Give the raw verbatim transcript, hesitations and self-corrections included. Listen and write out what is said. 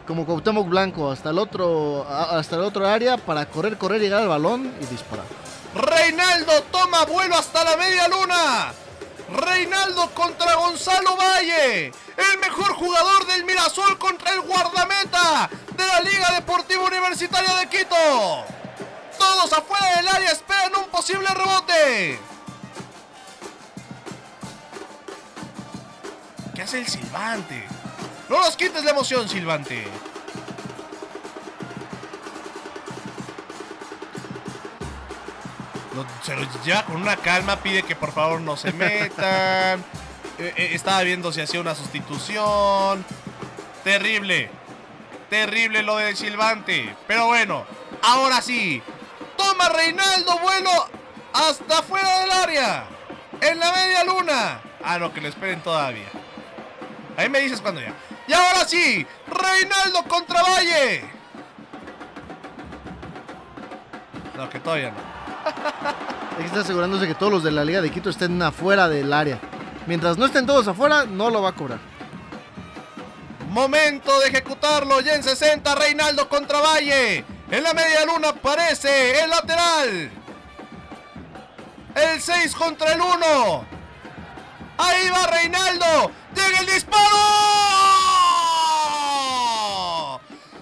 como Cuauhtémoc Blanco, hasta el otro, hasta el otro área para correr, correr, llegar al balón y disparar. Reinaldo toma vuelo hasta la media luna. Reinaldo contra Gonzalo Valle, el mejor jugador del Mirasol contra el guardameta de la Liga Deportiva Universitaria de Quito. Todos afuera del área esperan un posible rebote. ¿Qué hace el silbante? No nos quites la emoción, silbante. Lo, se lo lleva con una calma, pide que por favor no se metan. eh, eh, estaba viendo si hacía una sustitución. Terrible. Terrible lo del silbante. Pero bueno, ahora sí. Toma Reinaldo vuelo hasta afuera del área. En la media luna. Ah, no, que lo esperen todavía. Ahí me dices cuando ya. Y ahora sí, Reinaldo contra Valle. No, que todavía no. Aquí está asegurándose que todos los de la Liga de Quito estén afuera del área. Mientras no estén todos afuera, no lo va a cobrar. Momento de ejecutarlo. Ya en sesenta, Reinaldo contra Valle. En la media luna aparece el lateral. El seis contra el uno. Ahí va Reinaldo. Llega el disparo.